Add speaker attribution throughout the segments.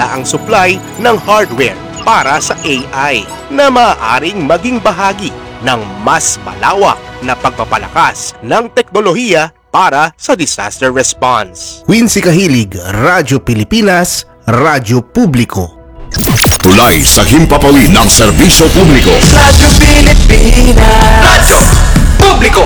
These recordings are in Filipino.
Speaker 1: na ang supply ng hardware para sa AI na maaaring maging bahagi ng mas malawak na pagpapalakas ng teknolohiya para sa disaster response.
Speaker 2: Quincy Kahilig, Radyo Pilipinas, Radyo Publiko.
Speaker 3: Tulay sa himpapawid ng serbisyo publiko.
Speaker 4: Radyo Pilipinas. Radyo Publiko.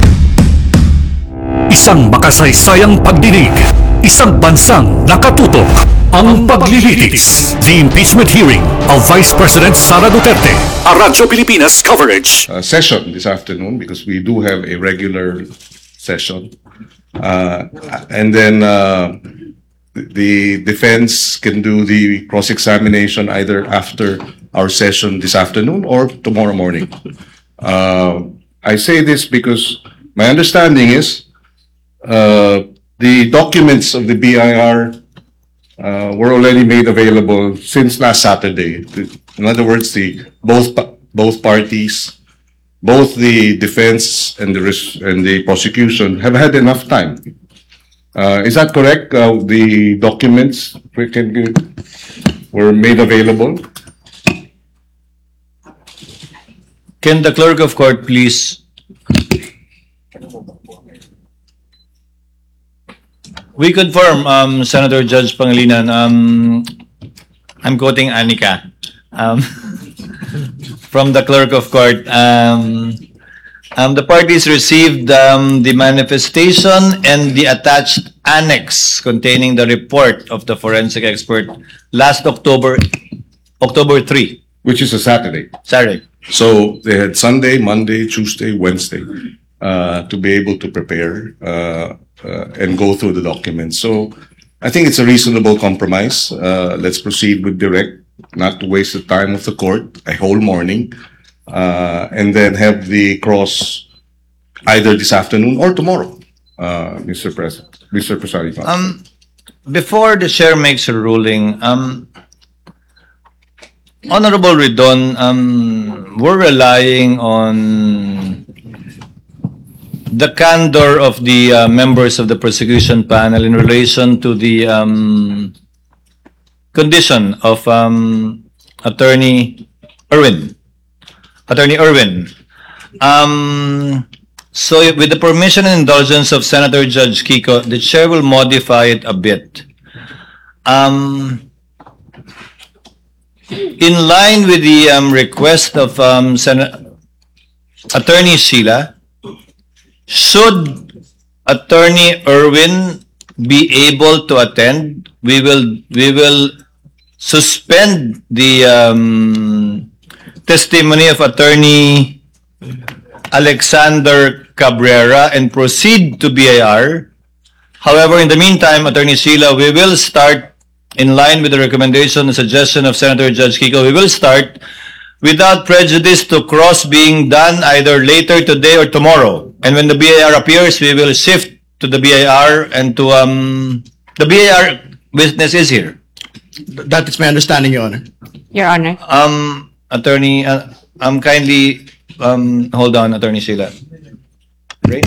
Speaker 5: Isang makasaysayang pagdinig, isang bansang nakatutok. Ang paglilitis, the impeachment hearing of Vice President Sara Duterte. A Radyo Pilipinas coverage.
Speaker 6: Session this afternoon because we do have a regular session. And then the defense can do the cross-examination either after our session this afternoon or tomorrow morning. I say this because my understanding is the documents of the BIR were already made available since last Saturday. In other words, both parties, both the defense and the prosecution have had enough time. Is that correct? The documents were made available.
Speaker 7: Can the clerk of court please? We confirm, Senator Judge Pangilinan, I'm quoting Anika, from the clerk of court. The parties received the manifestation and the attached annex containing the report of the forensic expert last October 3.
Speaker 6: Which is a Saturday.
Speaker 7: Saturday.
Speaker 6: So they had Sunday, Monday, Tuesday, Wednesday to be able to prepare and go through the documents. So I think it's a reasonable compromise. Let's proceed with direct, not to waste the time of the court a whole morning, and then have the cross either this afternoon or tomorrow, Mr. President, Mr. Presiding Officer.
Speaker 7: Before the chair makes a ruling, Honorable Ridon, we're relying on the candor of the members of the prosecution panel in relation to the condition of Attorney Irwin. So with the permission and indulgence of Senator Judge Kiko, the chair will modify it a bit. In line with the request of Attorney Sheila, should Attorney Irwin be able to attend, we will suspend the testimony of Attorney Alexander Cabrera and proceed to BIR. However, in the meantime, Attorney Sheila, we will start in line with the recommendation and suggestion of Senator Judge Kiko. We will start without prejudice to cross being done either later today or tomorrow. And when the BIR appears, we will shift to the BIR and to the BIR witness is here.
Speaker 8: That is my understanding, Your Honor.
Speaker 9: Your Honor.
Speaker 7: Attorney, kindly hold on, Attorney Sheila. Right?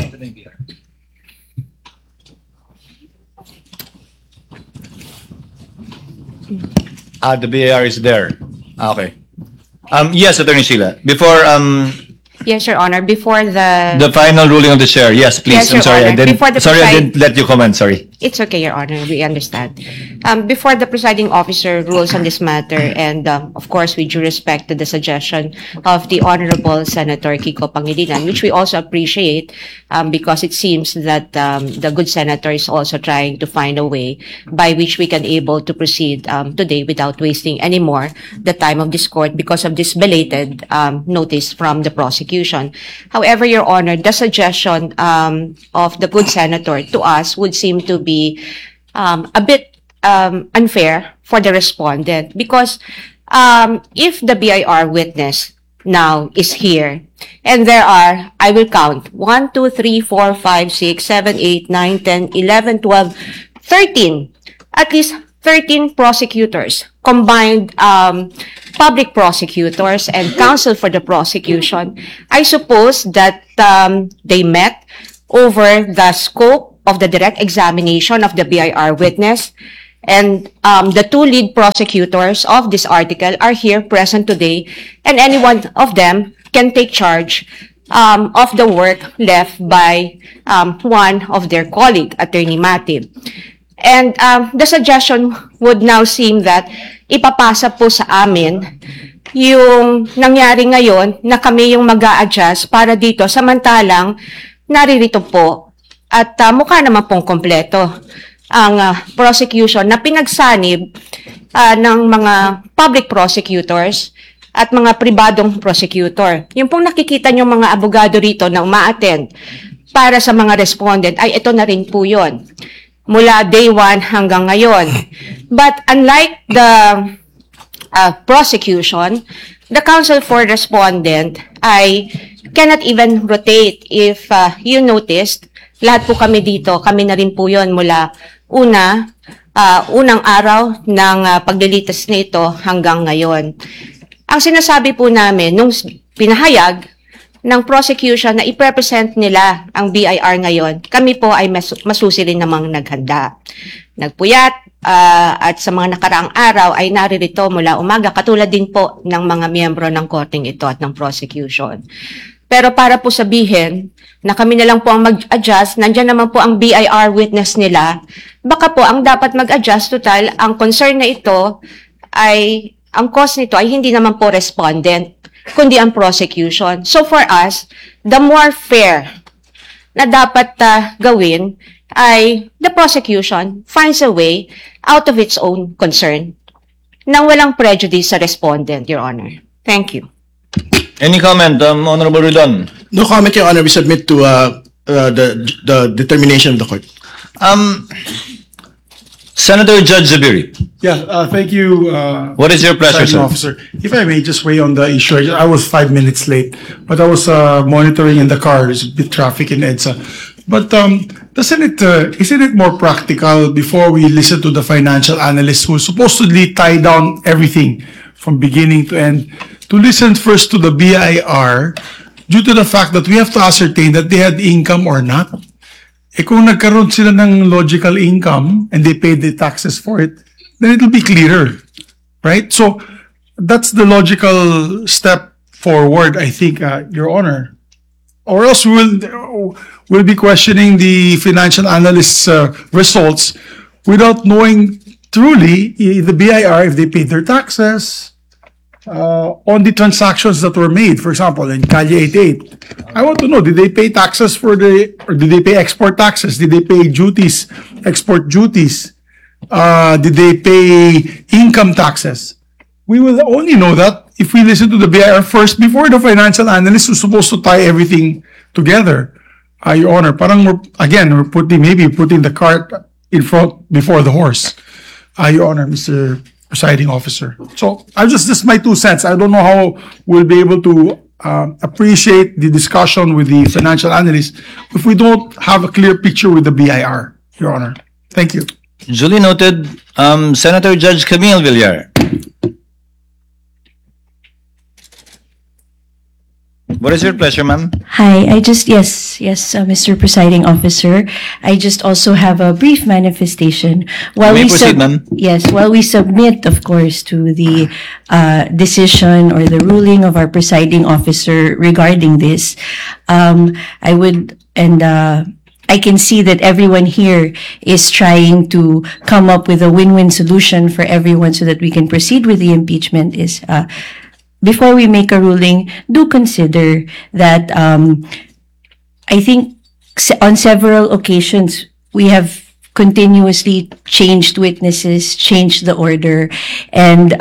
Speaker 7: The BIR is there. Okay. Yes, Attorney Sheila. Before
Speaker 9: Yes, Your Honor. Before the
Speaker 7: final ruling of the chair. Yes, please.
Speaker 9: Yes,
Speaker 7: I'm
Speaker 9: Your
Speaker 7: sorry.
Speaker 9: Honor.
Speaker 7: I didn't let you comment. Sorry.
Speaker 9: It's okay, Your Honor. We understand. Before the presiding officer rules on this matter, and of course, with due respect to the suggestion of the Honorable Senator Kiko Pangilinan, which we also appreciate because it seems that the good senator is also trying to find a way by which we can able to proceed today without wasting any more the time of this court because of this belated notice from the prosecution. However, Your Honor, the suggestion of the good senator to us would seem to be a bit unfair for the respondent because if the BIR witness now is here and there are, I will count, 1, 2, 3, 4, 5, 6, 7, 8, 9, 10, 11, 12, 13, at least 13 prosecutors, combined public prosecutors and counsel for the prosecution. I suppose that they met over the scope of the direct examination of the BIR witness And the two lead prosecutors of this article are here present today, and any one of them can take charge of the work left by one of their colleague, Attorney Matib. And the suggestion would now seem that ipapasa po sa amin yung nangyari ngayon na kami yung mag-a-adjust para dito, samantalang naririto po at mukha naman pong kompleto ang prosecution na pinagsanib ng mga public prosecutors at mga pribadong prosecutor. Yung pong nakikita nyo mga abogado rito na uma-attend para sa mga respondent, ay ito na rin po yun. Mula day 1 hanggang ngayon. But unlike the prosecution, the counsel for respondent ay cannot even rotate. If you noticed, lahat po kami dito, kami na rin po yun mula unang araw ng paglilitis nito hanggang ngayon. Ang sinasabi po namin, nung pinahayag ng prosecution na i-represent nila ang BIR ngayon, kami po ay masusi rin namang naghanda. Nagpuyat at sa mga nakaraang araw ay naririto mula umaga, katulad din po ng mga miyembro ng korting ito at ng prosecution. Pero para po sabihin na kami na lang po ang mag-adjust, nandyan naman po ang BIR witness nila, baka po ang dapat mag-adjust, total, ang concern na ito ay, ang cause nito ay hindi naman po respondent, kundi ang prosecution. So for us, the more fair na dapat gawin ay the prosecution finds a way out of its own concern nang walang prejudice sa respondent, Your Honor. Thank you.
Speaker 7: Any comment, Honorable Ridon?
Speaker 8: No comment, Your Honor. We submit to the determination of the court.
Speaker 7: Senator Judge Zubiri,
Speaker 10: Yeah, thank you.
Speaker 7: what is your pleasure,
Speaker 10: Presiding
Speaker 7: sir?
Speaker 10: Officer. If I may just weigh on the issue, I was 5 minutes late, but I was monitoring in the car. There's a bit traffic in EDSA. But isn't it more practical before we listen to the financial analysts who supposedly tie down everything from beginning to end, to listen first to the BIR due to the fact that we have to ascertain that they had income or not? Kung nagkaroon sila ng logical income and they paid the taxes for it, then it'll be clearer, right? So that's the logical step forward, I think, Your Honor. Or else we'll be questioning the financial analysts' results without knowing truly the BIR if they paid their taxes on the transactions that were made. For example, in Calle 88, I want to know, did they pay taxes or did they pay export taxes? Did they pay duties, export duties? Did they pay income taxes? We will only know that if we listen to the BIR first before the financial analyst who's supposed to tie everything together. Your Honor, parang we're putting the cart in front before the horse. Your Honor, Mr. Presiding Officer. So this is my 2 cents. I don't know how we'll be able to appreciate the discussion with the financial analyst if we don't have a clear picture with the BIR, Your Honor. Thank you.
Speaker 7: Duly noted. Senator Judge Camille Villar. What is your pleasure, ma'am?
Speaker 11: Hi, yes, Mr. Presiding Officer. I just also have a brief manifestation. While
Speaker 7: You may proceed, ma'am.
Speaker 11: Yes, while we submit, of course, to the decision or the ruling of our presiding officer regarding this, I would, and I can see that everyone here is trying to come up with a win-win solution for everyone so that we can proceed with the impeachment is, before we make a ruling, do consider that I think on several occasions we have continuously changed witnesses, changed the order, and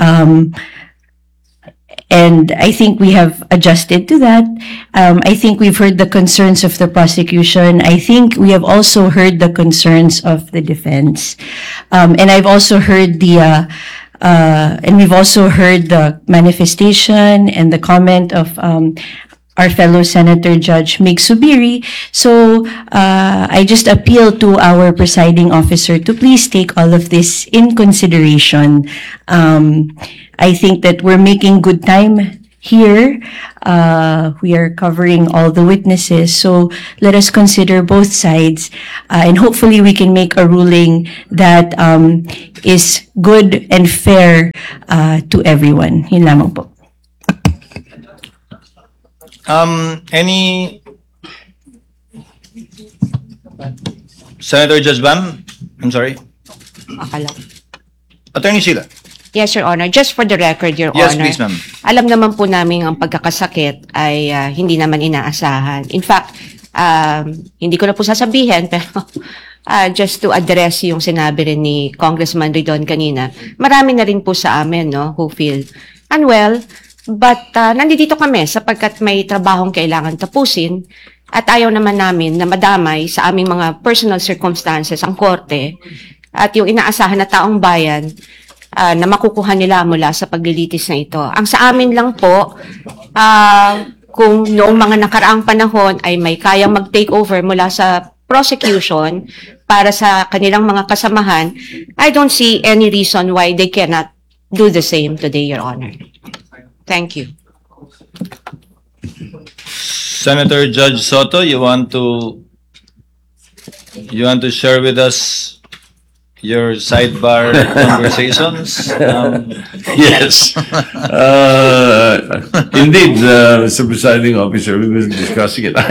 Speaker 11: I think we have adjusted to that. I think we've heard the concerns of the prosecution. I think we have also heard the concerns of the defense. And I've also heard and we've also heard the manifestation and the comment of our fellow Senator Judge Mig Subiri. So I just appeal to our presiding officer to please take all of this in consideration. I think that we're making good time here. We are covering all the witnesses. So let us consider both sides, and hopefully we can make a ruling that is good and fair to everyone. Yun lamang po.
Speaker 7: Any Senator Judge Bam? I'm sorry.
Speaker 9: Akala.
Speaker 7: Attorney Sheila.
Speaker 9: Yes, Your Honor. Just for the record, Your
Speaker 7: Yes,
Speaker 9: Honor.
Speaker 7: please, ma'am.
Speaker 9: Alam naman po namin ang pagkakasakit ay hindi naman inaasahan. In fact, hindi ko na po sasabihin, pero just to address yung sinabi rin ni Congressman Ridon kanina, marami na rin po sa amin, no, who feel unwell, but nandito kami sapagkat may trabahong kailangan tapusin at ayaw naman namin na madamay sa aming mga personal circumstances ang korte at yung inaasahan na taong bayan na makukuha nila mula sa paglilitis na ito. Ang sa amin lang po, kung noong mga nakaraang panahon ay may kayang mag-take over mula sa prosecution para sa kanilang mga kasamahan, I don't see any reason why they cannot do the same today, Your Honor. Thank you.
Speaker 7: Senator Judge Soto, you want to share with us your sidebar conversations?
Speaker 12: Yes. Indeed, Mr. Presiding Officer, we were discussing it.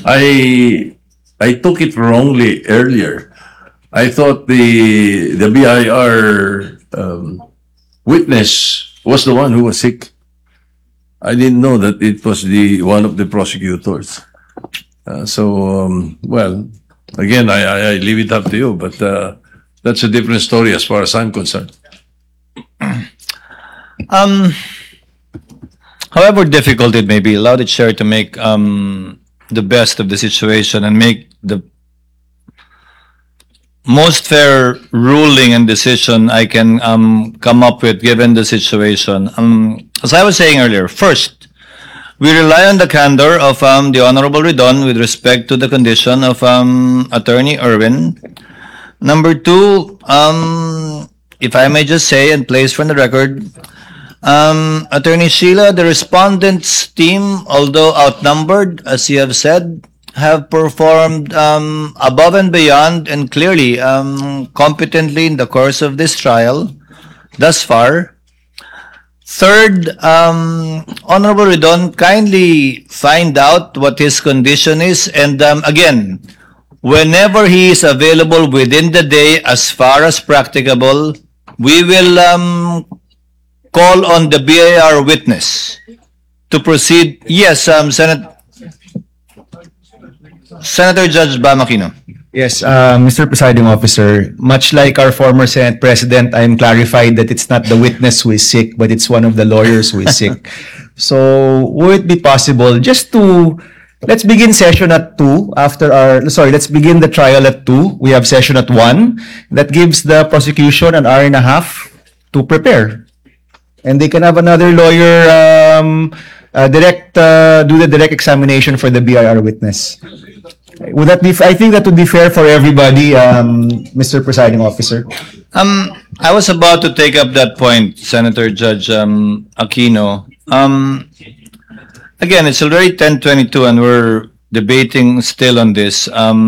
Speaker 12: I took it wrongly earlier. I thought the BIR witness was the one who was sick. I didn't know that it was one of the prosecutors. Well, again, I leave it up to you, but that's a different story as far as I'm concerned.
Speaker 7: However difficult it may be, allow the chair to make the best of the situation and make the most fair ruling and decision I can come up with given the situation. As I was saying earlier, first, we rely on the candor of the Honorable Ridon with respect to the condition of Attorney Erwin. Number two, if I may just say and place from the record, Attorney Sheila, the respondents' team, although outnumbered, as you have said, have performed above and beyond and clearly competently in the course of this trial thus far. Third, Honorable Ridon, kindly find out what his condition is, and again, whenever he is available within the day as far as practicable, we will call on the BIR witness to proceed. Yes, Senator Judge Bam Aquino.
Speaker 13: Yes, Mr. Presiding Officer, much like our former Senate President, I'm clarified that it's not the witness who is sick, but it's one of the lawyers who is sick. So, would it be possible just to, let's begin session at 2 let's begin the trial at 2. We have session at 1. That gives the prosecution an hour and a half to prepare. And they can have another lawyer do the direct examination for the BIR witness. Would that be? I think that would be fair for everybody, Mr. Presiding Officer.
Speaker 7: I was about to take up that point, Senator Judge Aquino. Again, it's already 10:22 and we're debating still on this.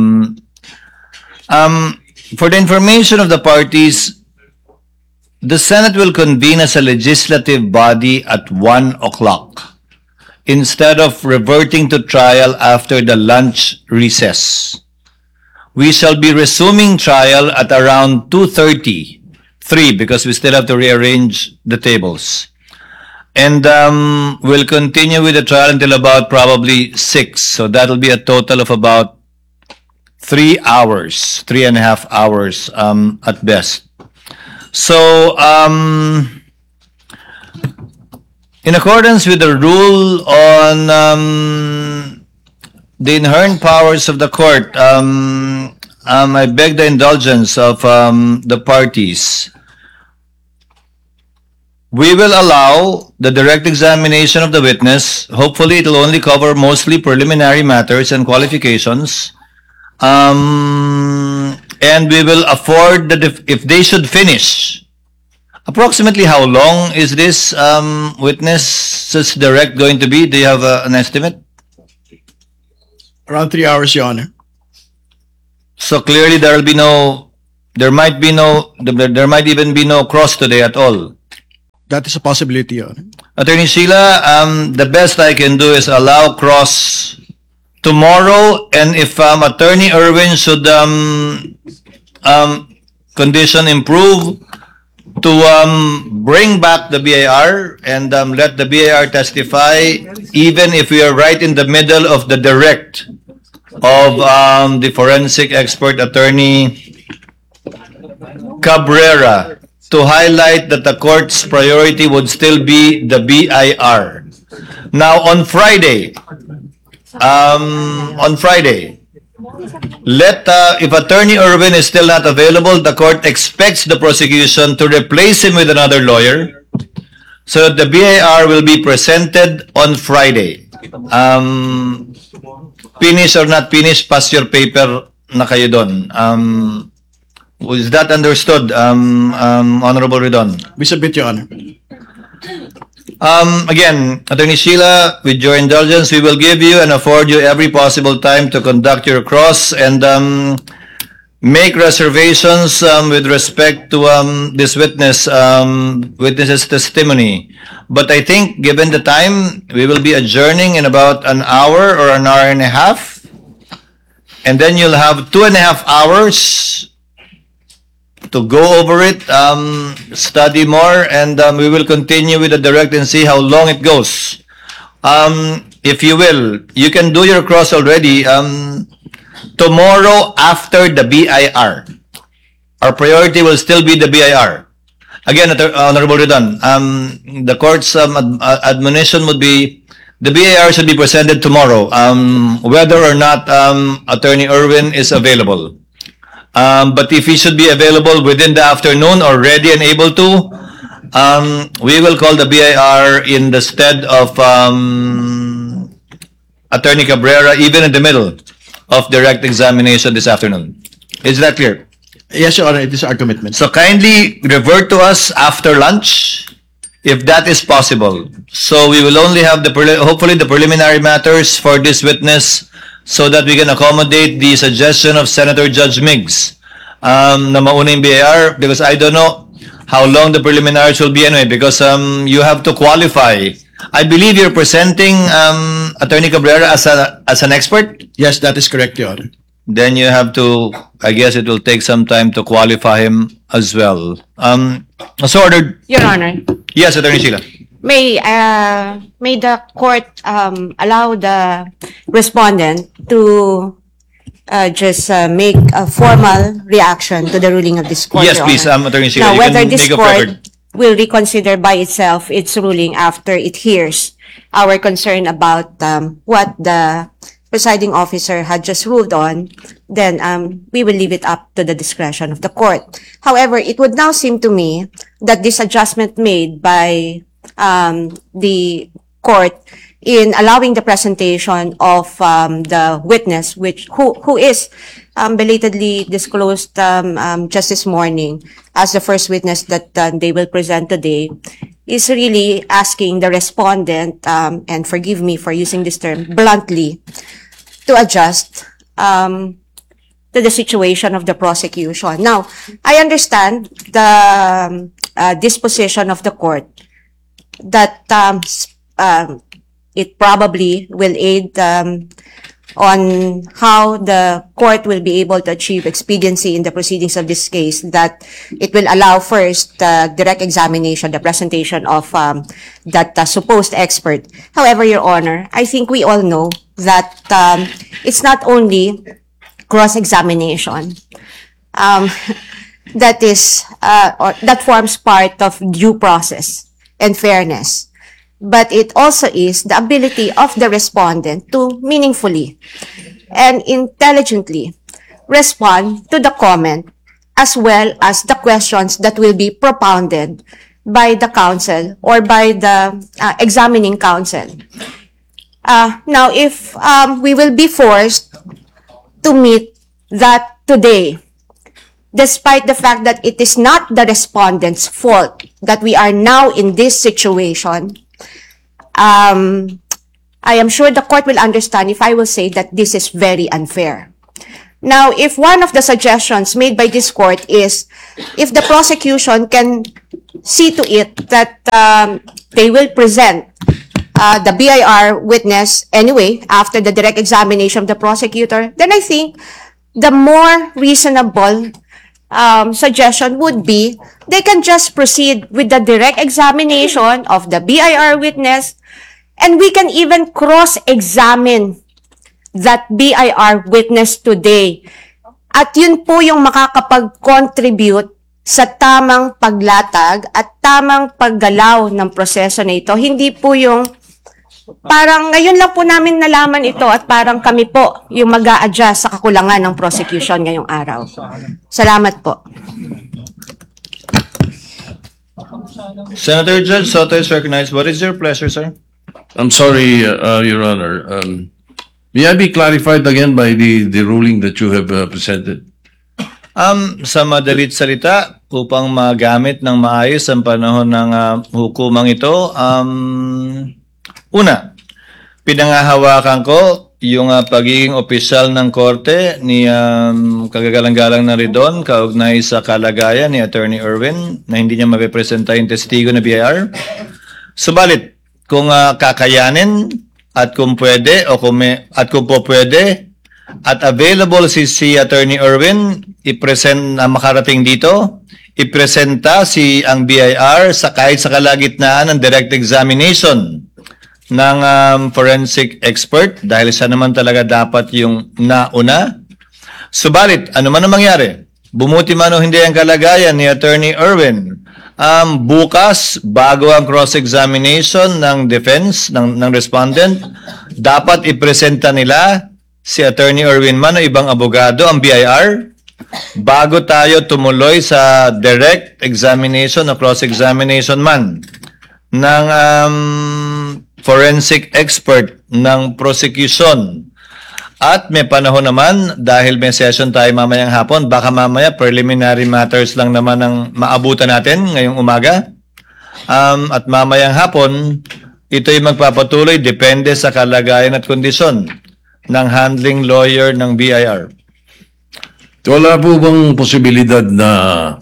Speaker 7: For the information of the parties, the Senate will convene as a legislative body at 1 o'clock. Instead of reverting to trial after the lunch recess. We shall be resuming trial at around 2:33 because we still have to rearrange the tables. And we'll continue with the trial until about probably 6. So that'll be a total of about 3 hours, 3.5 hours at best. So, in accordance with the rule on the inherent powers of the court, I beg the indulgence of the parties. We will allow the direct examination of the witness. Hopefully, it will only cover mostly preliminary matters and qualifications. And we will afford if they should finish Approximately how long is this witness's direct going to be? Do you have an estimate?
Speaker 8: Around 3 hours, Your Honor.
Speaker 7: So clearly there might even be no cross today at all.
Speaker 8: That is a possibility, Your Honor.
Speaker 7: Attorney Sheila, the best I can do is allow cross tomorrow, and if Attorney Irwin should condition improve, to bring back the BIR and let the BIR testify, even if we are right in the middle of the direct of the forensic expert Attorney Cabrera, to highlight that the court's priority would still be the BIR. Now, on Friday, if Attorney Irwin is still not available, the court expects the prosecution to replace him with another lawyer, so that the BIR will be presented on Friday. Finish or not finish, pass your paper na kayo doon. Was that understood, Honorable Redon?
Speaker 8: We submit, Your Honor.
Speaker 7: Again, Attorney Sheila, with your indulgence, we will give you and afford you every possible time to conduct your cross and make reservations with respect to this witness's testimony. But I think, given the time, we will be adjourning in about an hour or an hour and a half, and then you'll have 2.5 hours to go over it, study more, and we will continue with the direct and see how long it goes. If you will, you can do your cross already tomorrow after the BIR. Our priority will still be the BIR. Again, Honorable Redon, the court's admonition would be the BIR should be presented tomorrow, whether or not Attorney Irwin is available. But if he should be available within the afternoon or ready and able to, we will call the BIR in the stead of Attorney Cabrera, even in the middle of direct examination this afternoon. Is that clear?
Speaker 8: Yes, Your Honor, it is our commitment.
Speaker 7: So kindly revert to us after lunch, if that is possible. So we will only have hopefully the preliminary matters for this witness, so that we can accommodate the suggestion of Senator Judge Miggs na mauna yung BIR, because I don't know how long the preliminaries will be anyway, because you have to qualify. I believe you're presenting Attorney Cabrera as an expert?
Speaker 8: Yes, that is correct, Your Honor.
Speaker 7: Then you have to, I guess it will take some time to qualify him as well. So ordered.
Speaker 9: Your Honor.
Speaker 7: Yes, Attorney Sheila.
Speaker 9: May the court allow the respondent to just make a formal reaction to the ruling of this court?
Speaker 7: Yes, please, Attorney Sheila.
Speaker 9: Now,
Speaker 7: you
Speaker 9: whether
Speaker 7: can
Speaker 9: this
Speaker 7: make a
Speaker 9: court
Speaker 7: record.
Speaker 9: will reconsider by itself its ruling after it hears our concern about what the presiding officer had just ruled on, then we will leave it up to the discretion of the court. However, it would now seem to me that this adjustment made by the court in allowing the presentation of the witness, who is belatedly disclosed just this morning as the first witness that they will present today, is really asking the respondent, and forgive me for using this term, bluntly, to adjust to the situation of the prosecution. Now, I understand the disposition of the court that it probably will aid on how the court will be able to achieve expediency in the proceedings of this case, that it will allow first the direct examination, the presentation of that supposed expert. However, Your Honor, I think we all know that it's not only cross-examination that is or that forms part of due process and fairness, but it also is the ability of the respondent to meaningfully and intelligently respond to the comment, as well as the questions that will be propounded by the counsel or by the examining counsel. Now, if we will be forced to meet that today, despite the fact that it is not the respondent's fault that we are now in this situation, I am sure the court will understand if I will say that this is very unfair. Now, if one of the suggestions made by this court is if the prosecution can see to it that they will present the BIR witness anyway after the direct examination of the prosecutor, then I think the more reasonable suggestion would be they can just proceed with the direct examination of the BIR witness, and we can even cross-examine that BIR witness today. At yun po yung makakapag-contribute sa tamang paglatag at tamang paggalaw ng proseso na ito. Hindi po yung parang ngayon lang po namin nalaman ito at parang kami po yung mag-a-adjust sa kakulangan ng prosecution ngayong araw. Salamat po.
Speaker 7: Senator Judge Soto is recognized. What is your pleasure, sir?
Speaker 12: I'm sorry, Your Honor. May I be clarified again by the ruling that you have presented?
Speaker 7: Sa madalit salita, upang magamit ng maayos ang panahon ng hukumang ito, una, pinangahawakan ko yung pagiging opisyal ng korte ni kagagalang-galang na Ridon kaugnay sa kalagayan ni Attorney Erwin na hindi niya marepresenta yung testigo na BIR. Subalit, kung kakayanin at kung pwede at kung po pwede at available si Attorney Erwin i-present na makarating dito, i-presenta ang BIR kahit sa kalagitnaan ng direct examination ng forensic expert dahil siya naman talaga dapat yung nauna. Subalit, ano man ang mangyari, bumuti man o hindi ang kalagayan ni Attorney Erwin, bukas, bago ang cross-examination ng defense, ng respondent, dapat ipresenta nila si Attorney Erwin man o ibang abogado, ang BIR, bago tayo tumuloy sa direct examination o cross-examination man ng forensic expert ng prosecution. At may panahon naman, dahil may session tayo mamayang hapon, baka mamaya preliminary matters lang naman ang maabutan natin ngayong umaga. At mamayang hapon, ito'y magpapatuloy depende sa kalagayan at kondisyon ng handling lawyer ng BIR.
Speaker 12: Wala po bang posibilidad na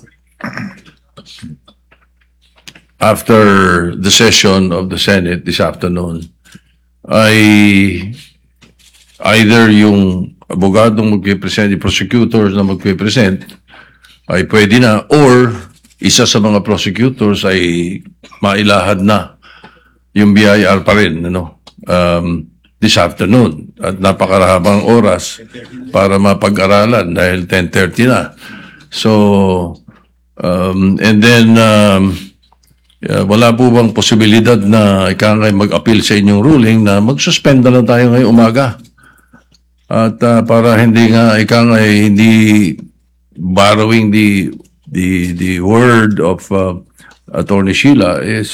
Speaker 12: after the session of the Senate this afternoon ay either yung abogadong magpipresent, yung prosecutors na magpipresent ay pwede na, or isa sa mga prosecutors ay mailahad na yung BIR pa rin, this afternoon. At napakarahabang oras para mapag-aralan dahil 10:30 na. So, and then, wala po bang posibilidad na ikangay mag-appeal sa inyong ruling na mag-suspend na lang tayo ngayong umaga? At para hindi nga hindi borrowing the word of Attorney Sheila is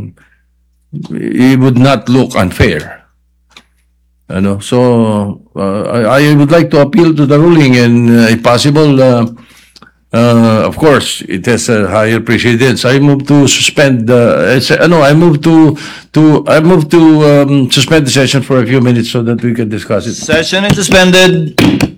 Speaker 12: it would not look unfair. So I would like to appeal to the ruling, and if possible, of course, it has a higher precedence. I move to suspend. I move to suspend the session for a few minutes so that we can discuss it.
Speaker 7: Session is suspended.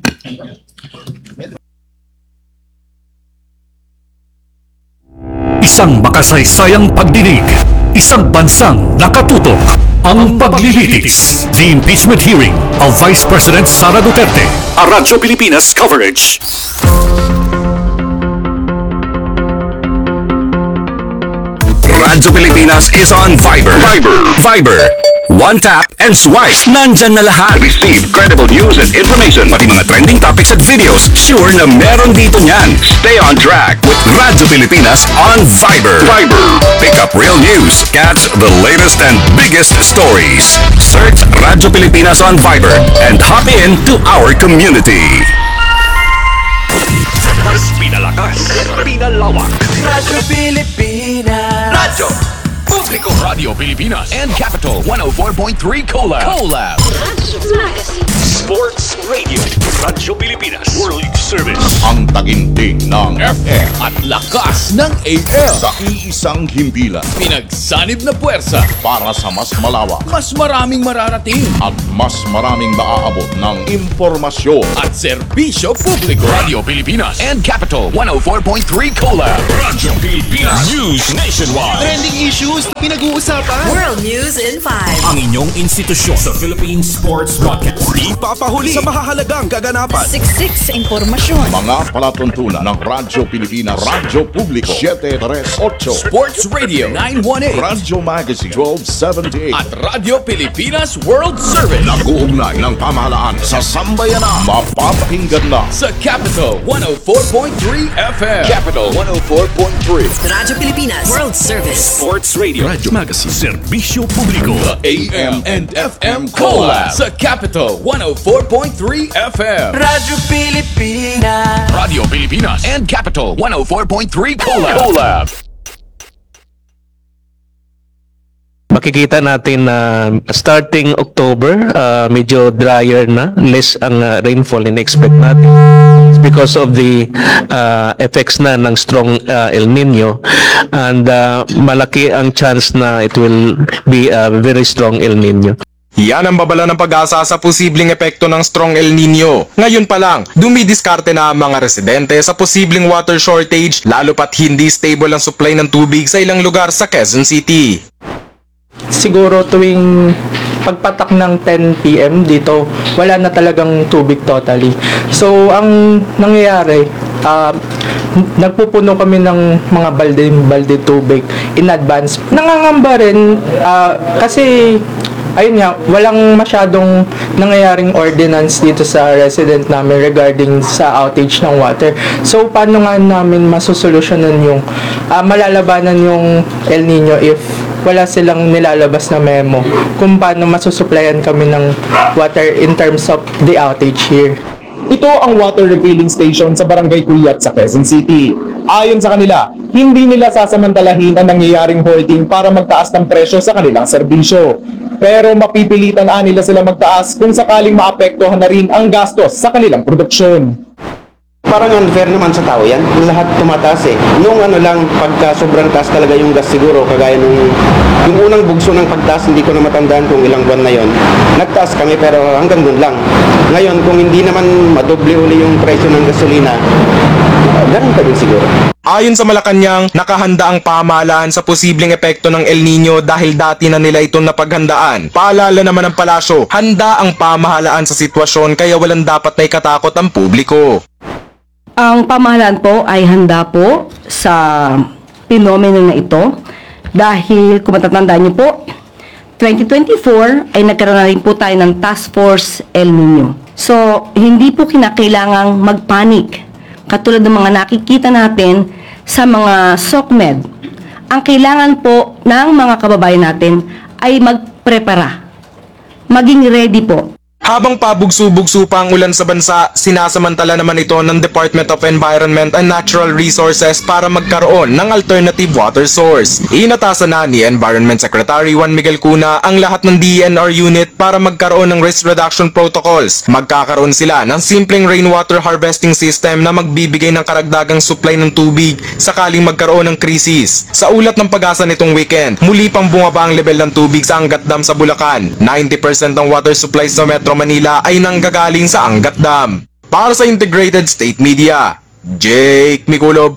Speaker 5: Isang makasaysayang pagdinig, isang bansang nakatutok, ang paglilitis. The impeachment hearing of Vice President Sara Duterte. A Radyo Pilipinas coverage.
Speaker 3: Radyo Pilipinas is on Viber. Viber. One tap and swipe. Nandyan na lahat. Receive credible news and information. Pati mga trending topics at videos. Sure na meron dito niyan. Stay on track with Radyo Pilipinas on Viber. Pick up real news. Catch the latest and biggest stories. Search Radyo Pilipinas on Viber and hop in to our community.
Speaker 4: Mas pinalakas, pinalawak. Radyo Pilipinas. Radyo
Speaker 3: Publico, Radio Pilipinas, and Capital 104.3 Collab. Sports Radio, Radyo Pilipinas, World Service.
Speaker 14: Ang taginting ng
Speaker 3: FM at lakas ng AM.
Speaker 14: sa iisang himpilan
Speaker 3: Pinagsanib na puwersa
Speaker 14: para sa mas malawak
Speaker 3: mas maraming mararating
Speaker 14: at mas maraming maaabot ng impormasyon.
Speaker 3: at serbisyo publiko. Radio Pilipinas and Capital 104.3 Collab. Radyo Pilipinas News Nationwide.
Speaker 4: Trending issues na pinag-uusapan.
Speaker 15: World News in 5.
Speaker 3: Ang inyong institusyon sa Philippine Sports Podcast. Ipapahuli sa mahahalagang kaganapan.
Speaker 15: Siksik sa impormasyon.
Speaker 14: Mga palatuntunan ng Radyo Pilipinas, Radyo Publiko 738,
Speaker 3: Sports Radio 918
Speaker 14: Radyo Magazine 1278
Speaker 3: at Radio Pilipinas World Service.
Speaker 14: nag-uugnay ng pamahalaan sa sambayanan. Mapapakinggan na
Speaker 3: Sa Capital 104.3 FM. Capital 104.3.
Speaker 15: Radyo Pilipinas World Service.
Speaker 3: Sports Radio. Radyo Magazine. Serbisyo Publiko. The AM and FM Collab. Sa Capital 104.3 FM.
Speaker 4: Radyo Pilipinas.
Speaker 3: Radio Pilipinas and Capital 104.3 Collab.
Speaker 16: Makikita natin na starting October, medyo drier na, less ang rainfall in-expect natin. It's because of the effects na ng strong El Nino, and malaki ang chance na it will be a very strong El Nino.
Speaker 17: Yan ang babala ng pag-asa sa posibleng epekto ng strong El Nino. Ngayon pa lang, dumidiskarte na ang mga residente sa posibleng water shortage, lalo pat hindi stable ang supply ng tubig sa ilang lugar sa Quezon City.
Speaker 18: Siguro tuwing pagpatak ng 10 PM dito, wala na talagang tubig totally. So, ang nangyayari, nagpupuno kami ng mga balde tubig in advance. Nangangamba rin kasi ayun nga, walang masyadong nangyayaring ordinance dito sa resident namin regarding sa outage ng water. So, paano nga namin masusolusyonan yung malalabanan yung El Nino if wala silang nilalabas na memo kung paano masusuplayan kami ng water in terms of the outage here.
Speaker 19: Ito ang water refilling station sa Barangay Cuyat sa Quezon City. Ayon sa kanila, hindi nila sasamantalahin ang nangyayaring hoarding para magtaas ng presyo sa kanilang serbisyo. Pero mapipilitan nila sila magtaas kung sakaling maapektuhan na rin ang gastos sa kanilang produksyon.
Speaker 20: Parang unfair naman sa tao yan. Lahat tumataas eh. Nung lang, pagka sobrang taas talaga yung gas siguro, kagaya yung unang bugso ng pagtaas, hindi ko na matandaan kung ilang buwan na yon. Nagtaas kami pero hanggang dun lang. Ngayon, kung hindi naman madoble uli yung presyo ng gasolina, ganun pa din siguro.
Speaker 17: Ayon sa Malacanang, nakahanda ang pamahalaan sa posibleng epekto ng El Nino dahil dati na nila itong napaghandaan. Paalala naman ng palasyo, handa ang pamahalaan sa sitwasyon kaya walang dapat na ikatakot ang publiko.
Speaker 11: Ang pamahalaan po ay handa po sa pinomeno na ito dahil kung matatandaan niyo po, 2024 ay nagkaroon na rin po tayo ng Task Force El Nino. So, hindi po kinakailangang magpanik katulad ng mga nakikita natin sa mga SOCMED. Ang kailangan po ng mga kababayan natin ay magprepara, maging ready po.
Speaker 17: Habang pabugso-bugso pa ang ulan sa bansa, sinasamantala naman ito ng Department of Environment and Natural Resources para magkaroon ng alternative water source. Inatasan na ni Environment Secretary Juan Miguel Cuna ang lahat ng DENR unit para magkaroon ng risk reduction protocols. Magkakaroon sila ng simpleng rainwater harvesting system na magbibigay ng karagdagang supply ng tubig sakaling magkaroon ng krisis. Sa ulat ng Pag-asa nitong weekend, muli pang bumaba ang level ng tubig sa Angat Dam sa Bulacan. 90% ng water supply sa Metro Manila ay nanggagaling sa Angat Dam. Para sa Integrated State Media, Jake Miculob,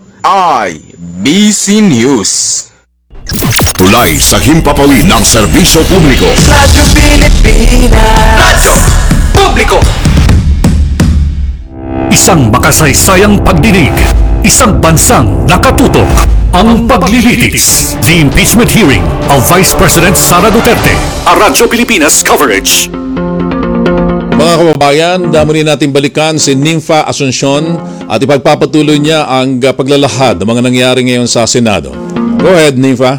Speaker 17: IBC News.
Speaker 14: tulay sa himpapawid ng serbisyo publiko.
Speaker 4: Radyo Pilipinas. Radyo Publiko.
Speaker 5: Isang makasaysayang pagdinig, isang bansang nakatutok, ang paglilitis. The impeachment hearing of Vice President Sara Duterte. A Radyo Pilipinas coverage.
Speaker 21: Mga kababayan, muli natin balikan si Nympha Asuncion at ipagpapatuloy niya ang paglalahad ng mga nangyari ngayon sa Senado. Go ahead, Nympha.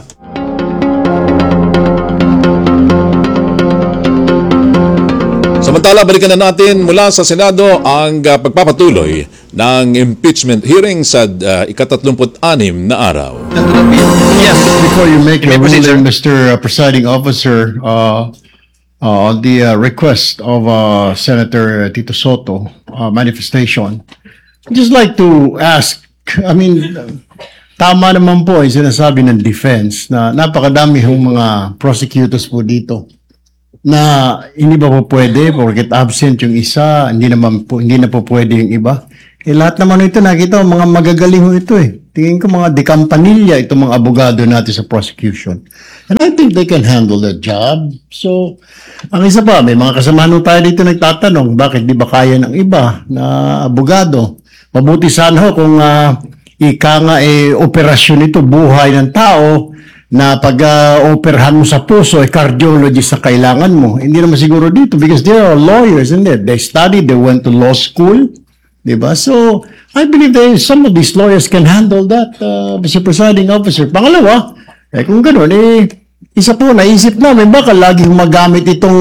Speaker 21: Samantala, balikan na natin mula sa Senado ang pagpapatuloy ng impeachment hearing sa ika-36 na araw.
Speaker 1: Before you make a ruling, Mr. Presiding Officer, on the request of Senator Tito Soto manifestation, I'd just like to ask, I mean, tama naman po yung sinasabi ng defense na napakadami hong mga prosecutors po dito na hindi ba po pwede porket absent yung isa, hindi na po pwede yung iba. Lahat naman ito nakita mga magagaling ho ito eh. Tingin ko mga dekampanilya itong mga abogado natin sa prosecution. And I think they can handle the job. So, ang isa pa, may mga kasamahan tayo dito nagtatanong, bakit di ba kaya ng iba na abogado? Mabuti sana ho kung ika nga operasyon ito, buhay ng tao, na pag-operahan mo sa puso, cardiologist na kailangan mo. Hindi naman siguro dito because they are lawyers, isn't it? They studied, they went to law school, diba? So, I believe some of these lawyers can handle that, Mr. Presiding Officer. Pangalawa, kung gano'n, isa po, naisip namin, baka laging magamit itong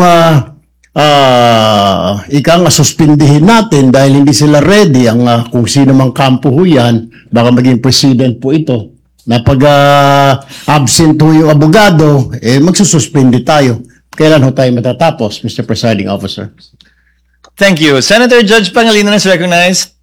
Speaker 1: ika nga suspindihin natin dahil hindi sila ready ang kung sino mang kampo ho yan, baka maging president po ito na pag absent ho yung abogado, magsususpindi tayo. Kailan ho tayo matatapos, Mr. Presiding Officer?
Speaker 7: Thank you. Senator Judge Pangilinan is recognized.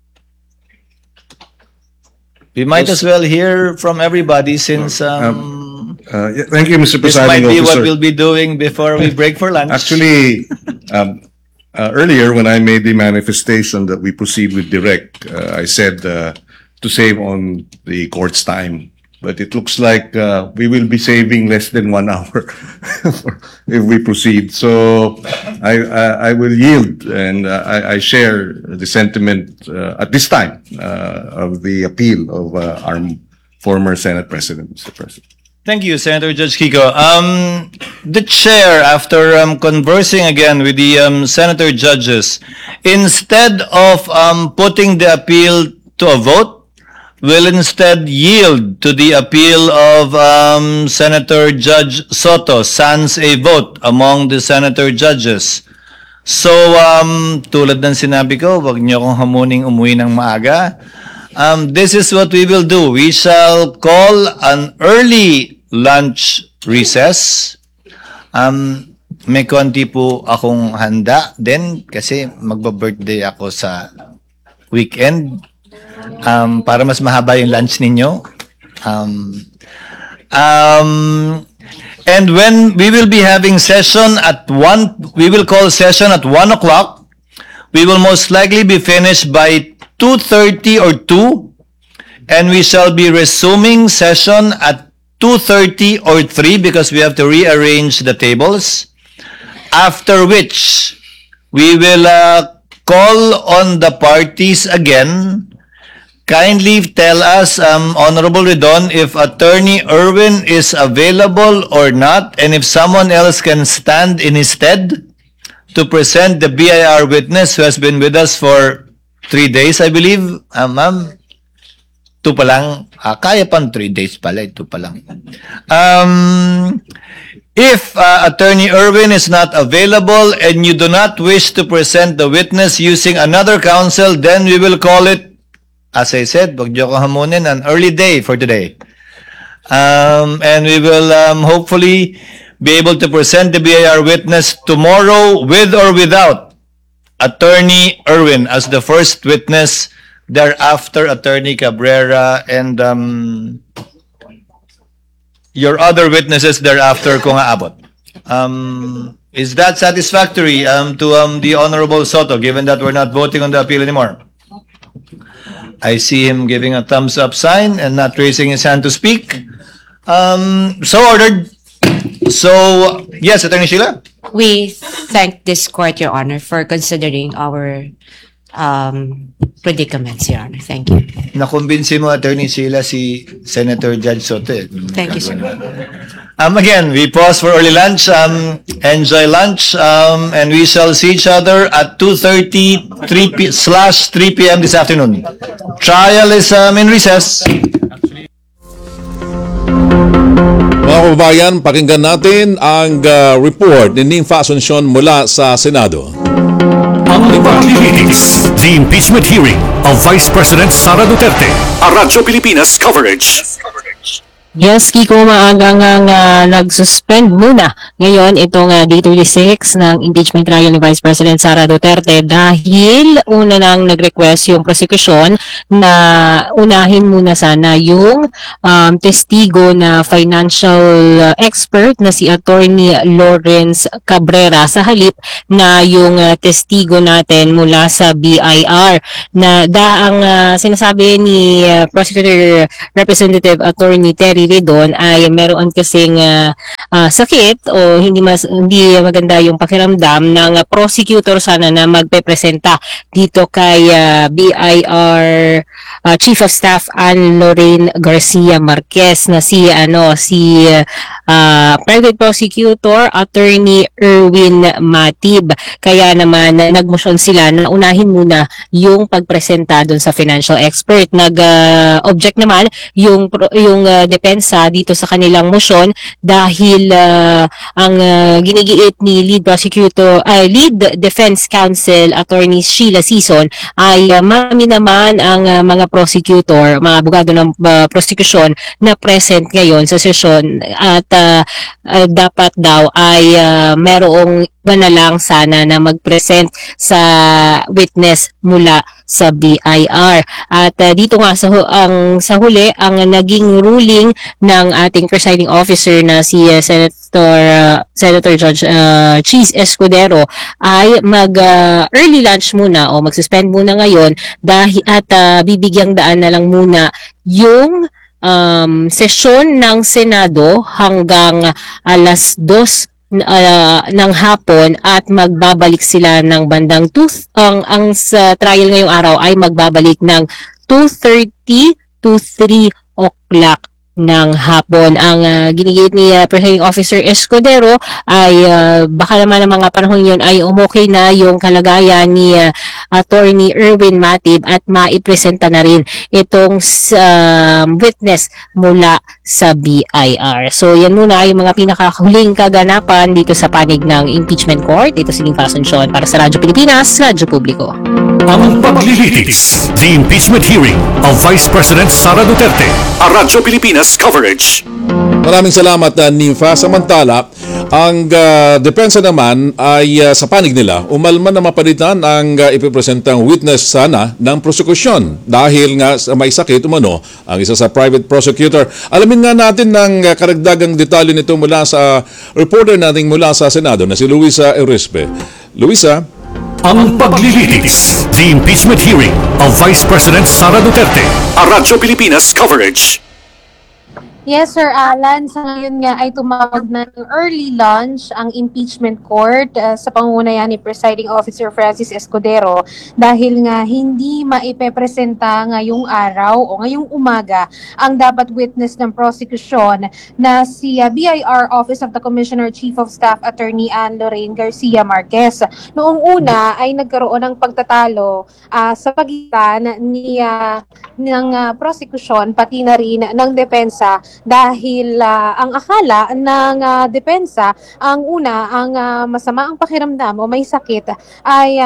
Speaker 7: We might as well hear from everybody since
Speaker 6: Thank you, Mr.
Speaker 7: this
Speaker 6: Presiding
Speaker 7: might be what
Speaker 6: Officer.
Speaker 7: we'll be doing before we break for lunch.
Speaker 6: Actually, earlier when I made the manifestation that we proceed with direct, I said to save on the court's time. But it looks like we will be saving less than 1 hour if we proceed. So I will yield and I share the sentiment at this time of the appeal of our former Senate President, Mr. President.
Speaker 7: Thank you, Senator Judge Kiko. The chair, after conversing again with the senator judges, instead of putting the appeal to a vote, will instead yield to the appeal of Senator Judge Soto, sans a vote among the senator judges. So, tulad ng sinabi ko, wag niyo akong hamuning umuwi ng maaga. This is what we will do. We shall call an early lunch recess. May konti po akong handa din kasi magba-birthday ako sa weekend. Para mas mahaba yung lunch ninyo. And when we will be having session at 1, we will call session at 1 o'clock. We will most likely be finished by 2:30 or 2, and we shall be resuming session at 2:30 or 3 because we have to rearrange the tables. After which, we will call on the parties again. Kindly tell us, Honorable Redon, if Attorney Erwin is available or not, and if someone else can stand in his stead to present the BIR witness who has been with us for 3 days, I believe. Ma'am, 2 pa lang. Kaya pang 3 days pala, 2 pa lang. If Attorney Erwin is not available and you do not wish to present the witness using another counsel, then we will call it, as I said, wag niyo ko hamunin, an early day for today. And we will hopefully be able to present the BIR witness tomorrow with or without Attorney Erwin as the first witness, thereafter Attorney Cabrera, and your other witnesses thereafter kung aabot. Is that satisfactory to the Honorable Soto, given that we're not voting on the appeal anymore? I see him giving a thumbs up sign and not raising his hand to speak. So ordered. So, yes, Attorney Sheila?
Speaker 9: We thank this court, Your Honor, for considering our predicaments, Your Honor. Thank you.
Speaker 7: Nakumbinsi mo, Attorney Sheila, si Senator Judge Soto.
Speaker 9: Thank you, sir.
Speaker 7: Again, we pause for early lunch. Enjoy lunch, and we shall see each other at 2:30 3 p.m. this afternoon. Trial is in recess.
Speaker 21: Mga kababayan, pakinggan natin ang report ni Nympha Asuncion mula sa Senado.
Speaker 5: paglilitis. The impeachment hearing of Vice President Sara Duterte. A Radyo Pilipinas coverage.
Speaker 2: Yes, Kiko, maaga nga nag-suspend muna ngayon itong Day 36 ng impeachment trial ni Vice President Sara Duterte dahil una nang nag-request yung prosecution na unahin muna sana yung testigo na financial expert na si Attorney Lawrence Cabrera sa halip na yung testigo natin mula sa BIR na ang sinasabi ni Prosecutor Representative Attorney Terry doon ay meron kasing sakit o hindi maganda yung pakiramdam ng prosecutor sana na magpepresenta dito kay BIR Chief of Staff Ann Lorraine Garcia Marquez na si Private Prosecutor Attorney Erwin Matib. Kaya naman nagmotion sila na unahin muna yung pagpresenta doon sa financial expert. Nag-object naman yung depensa dito sa kanilang motion dahil ang ginigiit ni Lead Defense Counsel Attorney Sheila Sison ay marami naman ang mga prosecutor, mga abogado ng prosecution na present ngayon sa sesyon at dapat daw ay merong iba na lang sana na mag-present sa witness mula sa BIR. At dito nga sa huli ang naging ruling ng ating presiding officer na si Senator Judge Cheese Escudero ay early lunch muna o mag-suspend muna ngayon dahil at bibigyang daan na lang muna yung sesyon ng Senado hanggang alas 2 ng hapon at magbabalik sila ng bandang ang sa trial ngayong araw ay magbabalik ng 2:30 to 3 o'clock ng hapon. Ang ginigit ni Presiding Officer Escudero ay baka naman ang mga panahon yun ay umokay na yung kalagayan ni Attorney Erwin Matib at maipresenta na rin itong witness mula sa BIR. So yan muna ay mga pinakahuling kaganapan dito sa panig ng impeachment court. Ito si Ninfa Asuncion para sa Radyo Pilipinas, Radyo Publiko.
Speaker 5: Ang paglilitis. The impeachment hearing of Vice President Sara Duterte. A Radyo Pilipinas coverage.
Speaker 21: Maraming salamat, Ninfa. Samantala, ang depensa naman ay sa panig nila, umalman na mapalitan ang ipipresentang witness sana ng prosekusyon dahil nga may sakit umano ang isa sa private prosecutor. Alamin nga natin ng karagdagang detalye nito mula sa reporter nating mula sa Senado na si Luisa Erispe. Luisa?
Speaker 5: Ang paglilitis. The impeachment hearing of Vice President Sara Duterte. A Radyo Pilipinas coverage.
Speaker 22: Yes, Sir Alan. Sa ngayon nga ay tumawag na ng early lunch ang impeachment court sa pangunayan ni Presiding Officer Francis Escudero dahil nga hindi maipepresenta ngayong araw o ngayong umaga ang dapat witness ng prosecution na si BIR Office of the Commissioner Chief of Staff Attorney Ann Lorraine Garcia Marquez. Noong una ay nagkaroon ng pagtatalo sa pagitan ng prosecution pati na rin ng depensa dahil ang akala ng depensa, ang masama ang pakiramdam o may sakit ay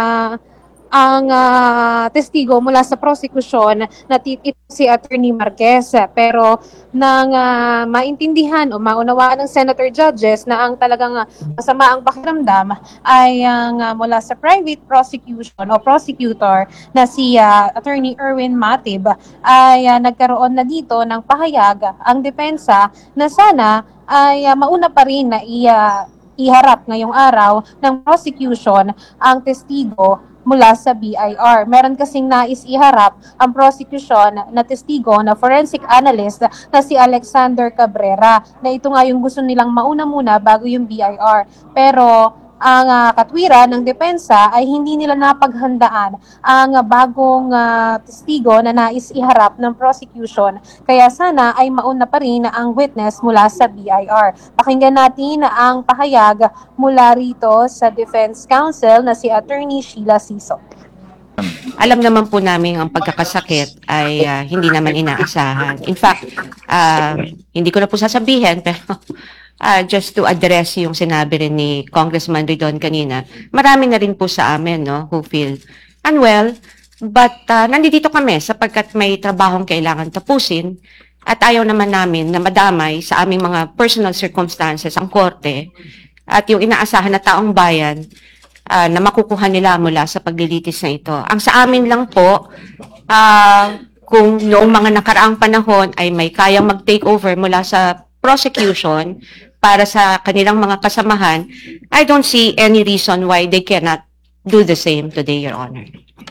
Speaker 22: ang testigo mula sa prosecution na ito si Attorney Marquez. Pero nang maintindihan o maunawaan ng Senator Judges na ang talagang masama ang pakiramdam ay ang mula sa private prosecution o prosecutor na si Attorney Erwin Matib ay nagkaroon na dito ng pahayag ang depensa na sana ay mauna pa rin na iharap ngayong araw ng prosecution ang testigo mula sa BIR. Meron kasing nais iharap ang prosecution na testigo na forensic analyst na si Alexander Cabrera na ito nga yung gusto nilang mauna muna bago yung BIR. Pero ang katwiran ng depensa ay hindi nila napaghandaan ang bagong testigo na nais iharap ng prosecution. Kaya sana ay mauna pa rin ang witness mula sa BIR. Pakinggan natin ang pahayag mula rito sa Defense Counsel na si Attorney Sheila Sison.
Speaker 9: Alam naman po namin ang pagkakasakit ay hindi naman inaasahan. In fact, hindi ko na po sasabihin pero just to address yung sinabi rin ni Congressman Ridon kanina, marami na rin po sa amin, no, who feel unwell, but nandito kami sapagkat may trabahong kailangan tapusin at ayaw naman namin na madamay sa aming mga personal circumstances ang korte at yung inaasahan na taong bayan na makukuha nila mula sa paglilitis na ito. Ang sa amin lang po, kung noong mga nakaraang panahon ay may kayang mag-take over mula sa prosecution para sa kanilang mga kasamahan, I don't see any reason why they cannot do the same today, Your Honor.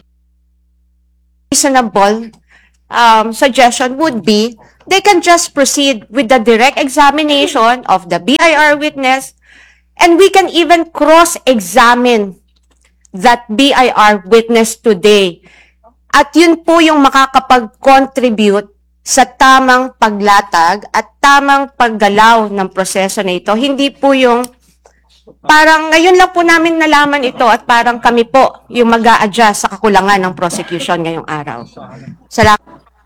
Speaker 9: Reasonable suggestion would be they can just proceed with the direct examination of the BIR witness, and we can even cross-examine that BIR witness today. At yun po yung makakapag-contribute sa tamang paglatag at tamang paggalaw ng proseso na ito. Hindi po yung parang ngayon lang po namin nalaman ito at parang kami po yung mag-a-adjust sa kakulangan ng prosecution ngayong araw. Salamat.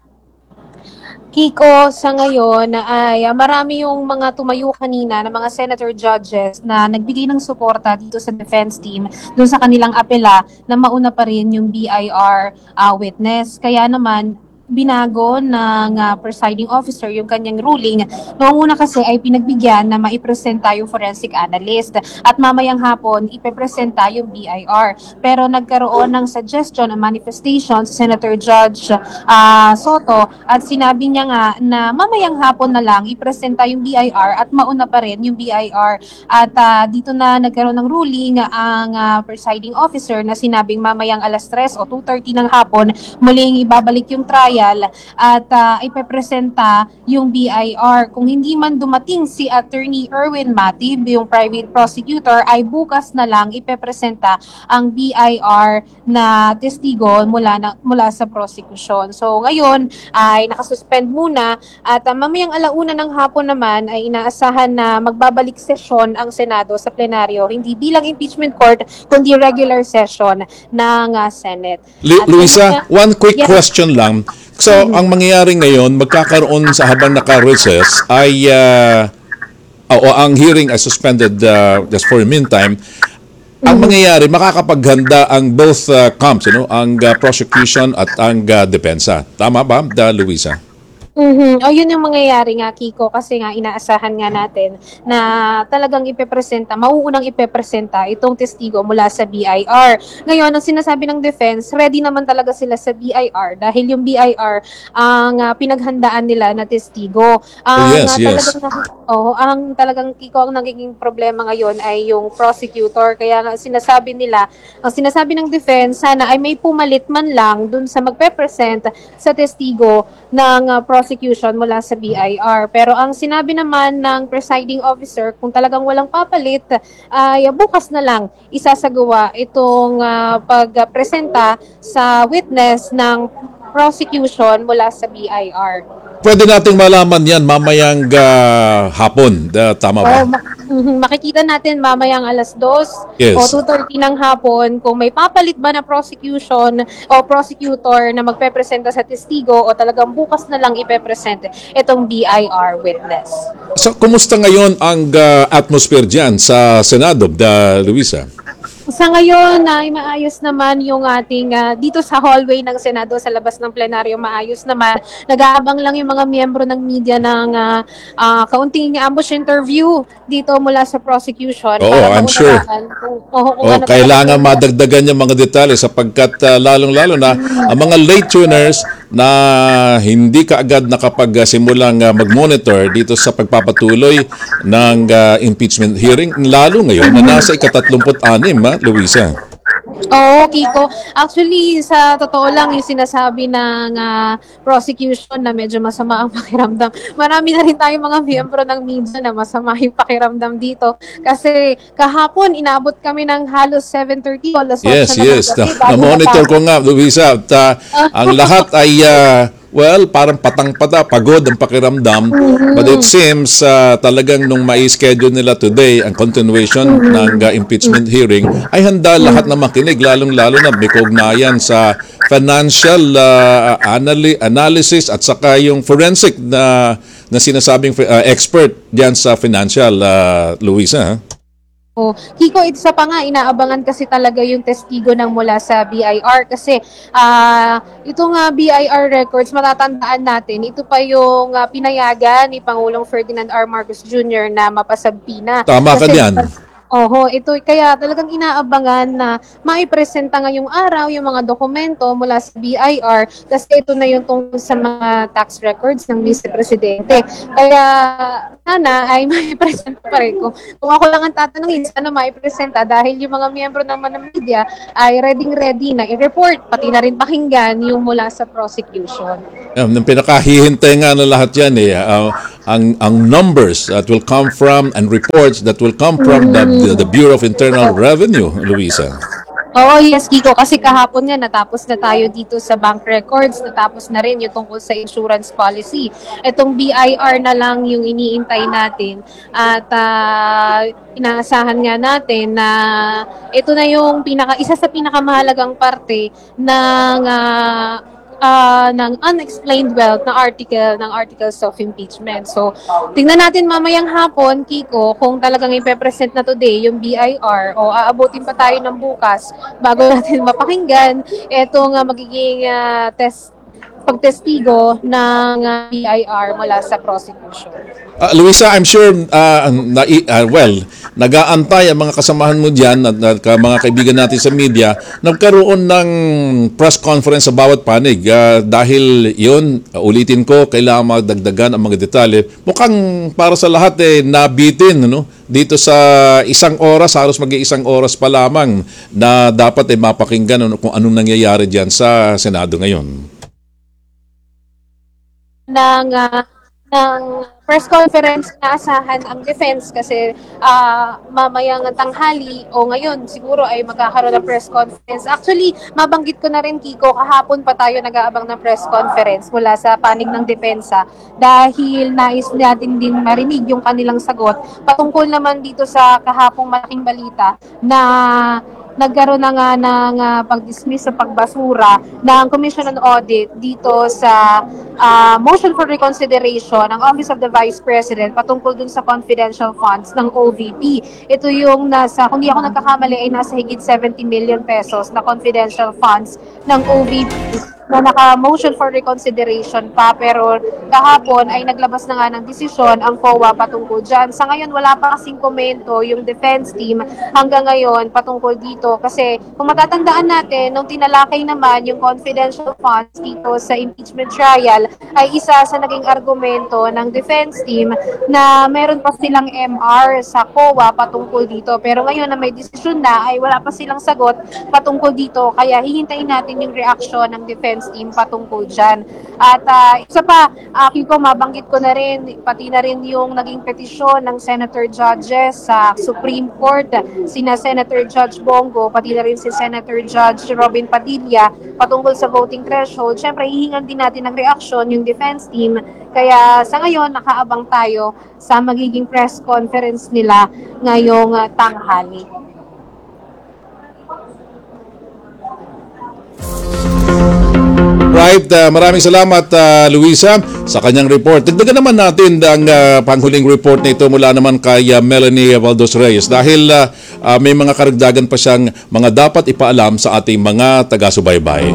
Speaker 22: Kiko, sa ngayon ay marami yung mga tumayo kanina na mga senator judges na nagbigay ng suporta dito sa defense team dun sa kanilang apela na mauna pa rin yung BIR witness. Kaya naman, binago ng presiding officer yung kanyang ruling. Noong una kasi ay pinagbigyan na maipresenta yung forensic analyst at mamayang hapon ipepresenta yung BIR. Pero nagkaroon ng suggestion, a manifestation sa Senator Judge Soto at sinabi niya nga na mamayang hapon na lang ipresenta yung BIR at mauna pa rin yung BIR. At dito na nagkaroon ng ruling ang presiding officer na sinabing mamayang alas 3 o 2:30 ng hapon muling ibabalik yung trial at ipepresenta yung BIR. Kung hindi man dumating si Attorney Erwin Matib, yung private prosecutor, ay bukas na lang ipepresenta ang BIR na testigo mula sa prosecution. So ngayon ay nakasuspend muna at mamayang alauna ng hapon naman ay inaasahan na magbabalik sesyon ang Senado sa plenaryo, hindi bilang impeachment court kundi regular session ng Senate.
Speaker 21: Luisa, one quick question lang. So, ang mangyayari ngayon, magkakaroon sa habang naka-recess ay ang hearing ay suspended just for a meantime. Ang mangyayari, makakapaghanda ang both camps, ang prosecution at ang depensa. Tama ba, Luisa?
Speaker 22: O yun yung mangyayari nga, Kiko, kasi nga inaasahan nga natin na talagang mauunang ipepresenta itong testigo mula sa BIR. Ngayon, ang sinasabi ng defense, ready naman talaga sila sa BIR dahil yung BIR ang pinaghandaan nila na testigo.
Speaker 21: Yes.
Speaker 22: Ang talagang, Kiko, ang nagiging problema ngayon ay yung prosecutor. Kaya nga sinasabi ng defense, sana ay may pumalit man lang dun sa magpe-present sa testigo ng prosecution mula sa BIR. Pero ang sinabi naman ng presiding officer, kung talagang walang papalit, ay bukas na lang isasagawa itong pagpresenta sa witness ng prosecution mula sa BIR.
Speaker 21: Pwede nating malaman yan mamayang hapon. Tama ba?
Speaker 22: Makikita natin mamayang alas 2
Speaker 21: Yes.
Speaker 22: o 2:30 ng hapon kung may papalit ba na prosecution o prosecutor na magpepresenta sa testigo o talagang bukas na lang ipepresent itong BIR witness.
Speaker 21: So, kumusta ngayon ang atmosphere dyan sa Senado, Luisa?
Speaker 22: Sa ngayon ay maayos naman yung ating dito sa hallway ng Senado sa labas ng plenaryo, maayos naman. Nag-aabang lang yung mga miyembro ng media ng kaunting ambush interview dito mula sa prosecution.
Speaker 21: I'm sure. Kailangan madagdagan yung mga detalye sapagkat lalong-lalo na ang mga late tuners na hindi kaagad nakapagsimulang mag-monitor dito sa pagpapatuloy ng impeachment hearing, lalo ngayon na nasa ika-36, Luisa.
Speaker 22: Oo, Kiko. Actually, sa totoo lang, yung sinasabi ng prosecution na medyo masama ang pakiramdam. Marami na rin tayong mga miyembro ng media na masama yung pakiramdam dito. Kasi kahapon, inabot kami ng halos 7:30 o alas 8
Speaker 21: Yes. Na-monitor ko nga, Luisa. At ang lahat ay well, parang patang-pata, pagod ang pakiramdam. But it seems talagang nung mai-schedule nila today ang continuation ng impeachment hearing, ay handa lahat na makinig, lalong-lalo na may kaugnayan sa financial analysis at saka yung forensic na sinasabing expert diyan sa financial, Luisa.
Speaker 22: Kiko, isa pa nga, inaabangan kasi talaga yung testigo ng mula sa BIR kasi itong BIR records, matatandaan natin, ito pa yung pinayagan ni Pangulong Ferdinand R. Marcos Jr. na mapasagpina.
Speaker 21: Tama ka diyan.
Speaker 22: Ito kaya talagang inaabangan na maipresenta ngayong araw yung mga dokumento mula sa BIR kasi ito na yung tungkol sa mga tax records ng Mr. Presidente. Kaya sana ay maipresenta pa rin. Kung ako lang ang tatanungin, sana maipresenta dahil yung mga miyembro ng media ay ready na i-report, pati na rin pakinggan yung mula sa prosecution.
Speaker 21: Yung pinakahihintay nga na lahat yan ang numbers that will come from and reports that will come from the Bureau of Internal Revenue, Luisa.
Speaker 22: Oo, yes, Kiko. Kasi kahapon nga, natapos na tayo dito sa bank records. Natapos na rin yung tungkol sa insurance policy. Itong BIR na lang yung iniintay natin. At inaasahan nga natin na ito na yung isa sa pinakamahalagang parte ng unexplained wealth na articles of impeachment. So, tingnan natin mamayang hapon, Kiko, kung talagang ipepresent na today yung BIR o aabutin pa tayo ng bukas bago natin mapakinggan itong magiging pagtestigo ng BIR mula sa prosecution.
Speaker 21: Luisa, I'm sure, nag-aantay ang mga kasamahan mo dyan at mga kaibigan natin sa media, nagkaroon ng press conference sa bawat panig. Dahil yun, ulitin ko, kailangan magdagdagan ang mga detalye. Mukhang para sa lahat nabitin, no? Dito sa isang oras, halos mag-iisang oras pa lamang na dapat mapakinggan kung anong nangyayari dyan sa Senado ngayon.
Speaker 22: ng press conference na asahan ang defense kasi mamayang tanghali o ngayon siguro ay magkakaroon ng press conference. Actually, mabanggit ko na rin, Kiko, kahapon pa tayo nag-aabang ng press conference mula sa panig ng depensa dahil nais natin din marinig yung kanilang sagot patungkol naman dito sa kahapong malaking balita na nagkaroon na nga ng pag-dismiss sa pagbasura ng Commission on Audit dito sa motion for reconsideration ng Office of the Vice President patungkol dun sa confidential funds ng OVP. Ito yung kung di ako nagkakamali, ay nasa higit 70 million pesos na confidential funds ng OVP na naka-motion for reconsideration pa, pero kahapon ay naglabas na nga ng desisyon ang COA patungkol dyan. Sa ngayon, wala pa kasing komento yung defense team hanggang ngayon patungkol dito kasi kung matatandaan natin, nung tinalakay naman yung confidential funds dito sa impeachment trial ay isa sa naging argumento ng defense team na meron pa silang MR sa COA patungkol dito. Pero ngayon na may desisyon na ay wala pa silang sagot patungkol dito, kaya hihintayin natin yung reaction ng defense team patungkol dyan. At isa pa, Kiko, mabanggit ko na rin, pati na rin yung naging petisyon ng Senator Judges sa Supreme Court, sina Senator Judge Bongo, pati na rin si Senator Judge Robin Padilla patungkol sa voting threshold. Siyempre, hihingan din natin ng reaksyon yung defense team. Kaya sa ngayon, nakaabang tayo sa magiging press conference nila ngayong tanghali.
Speaker 21: Right, maraming salamat Luisa sa kanyang report. Dagdagan naman natin ang panghuling report na ito mula naman kay Melanie Valdos Reyes dahil may mga karagdagan pa siyang mga dapat ipaalam sa ating mga taga-subaybay.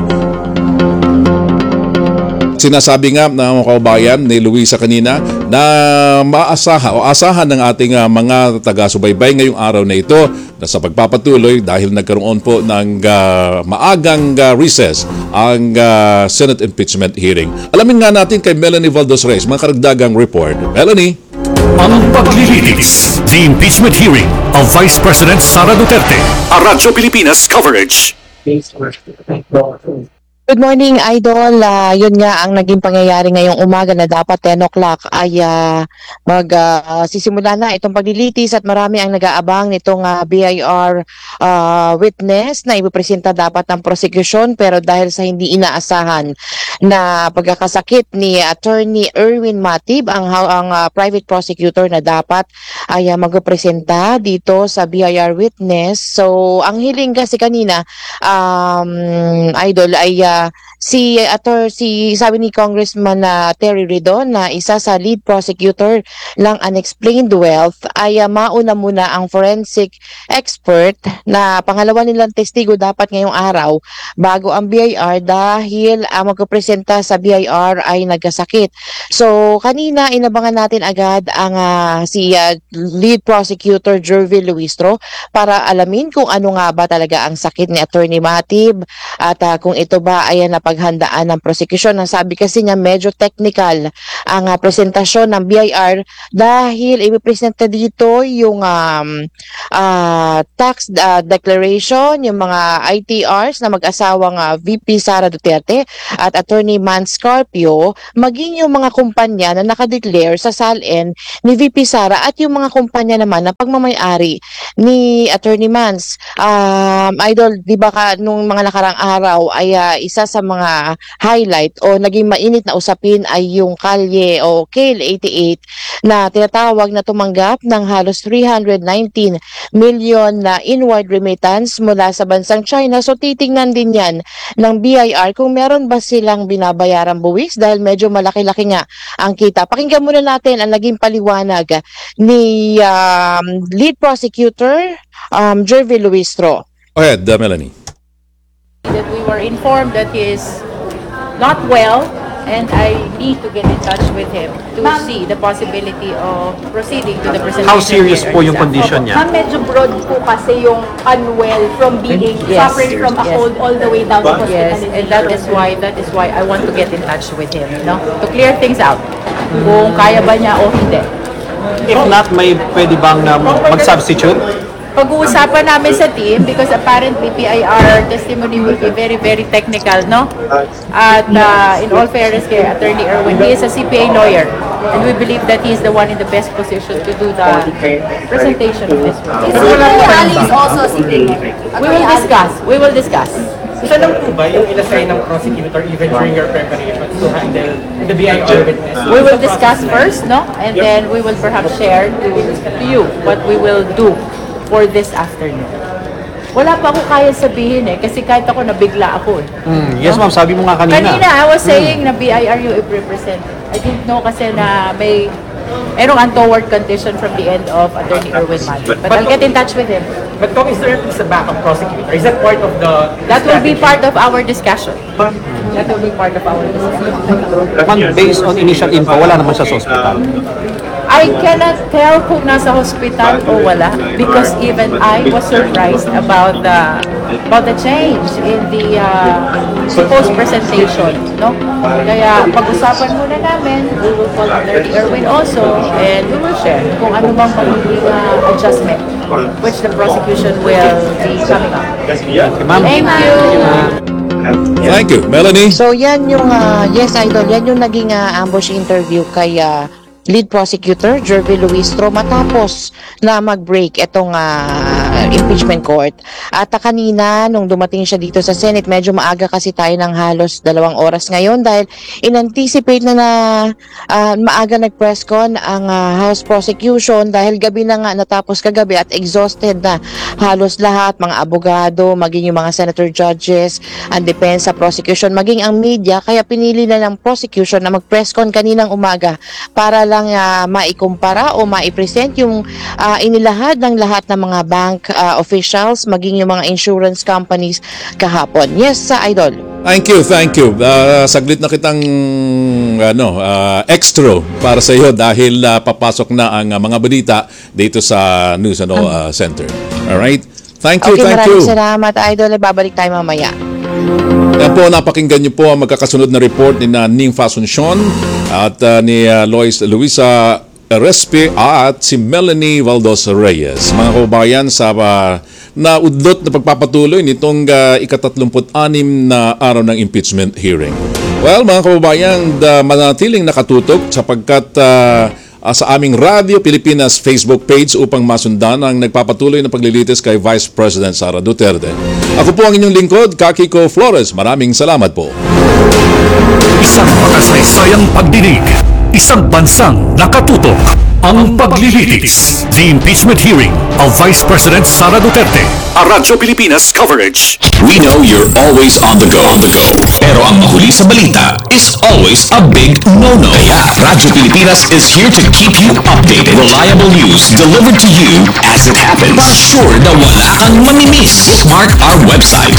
Speaker 21: Sinasabi nga ng mga kaubayan ni Luisa kanina na asahan ng ating mga taga-subaybay ngayong araw na ito na sa pagpapatuloy dahil nagkaroon po ng maagang recess ang Senate impeachment hearing. Alamin nga natin kay Melanie Valdos Reyes mga karagdagang report. Melanie?
Speaker 5: Ang paglilitis, the impeachment hearing of Vice President Sara Duterte. A Radyo Pilipinas coverage.
Speaker 10: Good morning, Idol. Yun nga ang naging pangyayari ngayong umaga na dapat 10 o'clock ay magsisimula na itong paglilitis at marami ang nag-aabang nitong BIR witness na ipipresenta dapat ng prosecution pero dahil sa hindi inaasahan na pagkakasakit ni Attorney Erwin Matib, ang private prosecutor na dapat ay magpresenta dito sa BIR witness. So ang hiling kasi kanina, Idol, ay sabi ni Congressman Terry Ridon na isa sa lead prosecutor ng unexplained wealth ay mauna muna ang forensic expert na pangalawa nilang testigo dapat ngayong araw bago ang BIR dahil magpresenta sa BIR ay nagkasakit. So kanina inabangan natin agad ang si lead prosecutor Jervil Luistro para alamin kung ano nga ba talaga ang sakit ni Attorney Matib at kung ito ba ay napaghandaan ng prosecution. Ang sabi kasi niya medyo technical ang presentasyon ng BIR dahil ipipresenta dito yung tax declaration, yung mga ITRs na mag-asawang VP Sara Duterte at Attorney Man Scarpio, maging yung mga kumpanya na nakadeclare sa SALN ni VP Sara at yung mga kumpanya naman na pagmamayari ni Attorney Mans. Idol, di ba nung mga nakarang araw ay isa sa mga highlight o naging mainit na usapin ay yung kalye o Kale 88 na tinatawag na tumanggap ng halos 319 million na inward remittance mula sa bansang China. So titingnan din yan ng BIR kung meron ba silang binabayarang buwis dahil medyo malaki-laki nga ang kita. Pakinggan muna natin ang naging paliwanag ni lead prosecutor Jervil Luistro.
Speaker 21: Go ahead, Melanie.
Speaker 8: That we were informed that he is not well and I need to get in touch with him to see the possibility of proceeding to the presentation.
Speaker 13: How serious po yung condition niya?
Speaker 23: Ma'am, medyo broad po kasi yung unwell from being suffering from a cold all the way down to hospitalization.
Speaker 8: Yes, and that is why I want to get in touch with him, no? To clear things out. Kung kaya ba niya o hindi.
Speaker 13: If not, may pwede bang mag-substitute?
Speaker 8: Pag-uusapan namin sa team because apparently PIR testimony will be very, very technical, no? At in all fairness kay Attorney Erwin, he is a CPA lawyer and we believe that he is the one in the best position to do the presentation of this.
Speaker 23: Ali is also a CPA lawyer.
Speaker 8: We will discuss.
Speaker 13: Siya lang po ba yung inassign ng prosecutor even during your preparations to handle the BIR witness?
Speaker 8: We will discuss first, no? And then we will perhaps share to you what we will do for this afternoon. Wala pa ako kaya sabihin kasi kahit ako nabigla ako
Speaker 13: Yes ma'am, sabi mo nga kanina.
Speaker 8: Kanina I was saying na BIR you represent. I didn't know kasi na merong untoward condition from the end of Attorney Erwin Matib. But I'll get in touch with him.
Speaker 13: But Tom, is there at least a backup prosecutor? Is that part of the
Speaker 8: That will be part of our discussion. That will be part of our discussion.
Speaker 13: Ma'am, based on initial info, wala naman siya sa hospital.
Speaker 8: I cannot tell kung nasa hospital o wala because even I was surprised about the change in the supposed presentation, no? Kaya pag-usapan muna namin, we will call Attorney Erwin also and we will share kung ano bang magiging adjustment which the prosecution will be coming up. Thank you.
Speaker 21: Thank you, Melanie.
Speaker 10: So yan yung yes Idol, yan yung naging ambush interview kay lead prosecutor Jervil Luistro matapos na mag-break itong impeachment court. At kanina nung dumating siya dito sa Senate, medyo maaga kasi tayo ng halos 2 oras ngayon dahil in-anticipate na maaga nag-press con ang House prosecution dahil gabi na nga natapos kagabi at exhausted na halos lahat, mga abogado, maging yung mga senator judges, ang depensa, prosecution, maging ang media, kaya pinili na ng prosecution na mag-press con kaninang umaga para lang maikumpara o maipresent yung inilahad ng lahat ng mga bank officials, maging yung mga insurance companies kahapon. Yes, Idol.
Speaker 21: Thank you. Saglit na kitang extra para sa iyo dahil papasok na ang mga balita dito sa News Center. All right? Thank you.
Speaker 10: Maraming salamat, Idol. Babalik tayo mamaya.
Speaker 21: Yan po, napakinggan niyo po ang magkakasunod na report ni Nympha Asuncion at ni Luisa Respe at si Melanie Valdos Reyes. Mga kababayan, sa naudlot na pagpapatuloy nitong ika-36 na araw ng impeachment hearing. Well, mga kababayan, manatiling nakatutok sapagkat sa aming Radyo Pilipinas Facebook page upang masundan ang nagpapatuloy na paglilitis kay Vice President Sara Duterte. Ako po ang inyong lingkod, Kakiko Flores. Maraming salamat po.
Speaker 5: Isang makasaysayang pagdinig, isang bansang nakatutok, ang paglilitis. The impeachment hearing of Vice President Sara Duterte. A Radyo Pilipinas coverage.
Speaker 3: We know you're always on the go. Pero ang mahuli sa balita is always a big no-no. Kaya Radyo Pilipinas is here to keep you updated. Reliable news delivered to you as it happens. Para sure na wala kang mamimiss. Bookmark our website